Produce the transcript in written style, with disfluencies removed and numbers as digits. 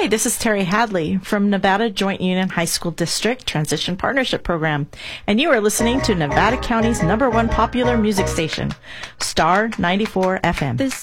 Hi, this is Terry Hadley from Nevada Joint Union High School District Transition Partnership Program, and you are listening to Nevada County's #1 popular music station, Star 94 FM.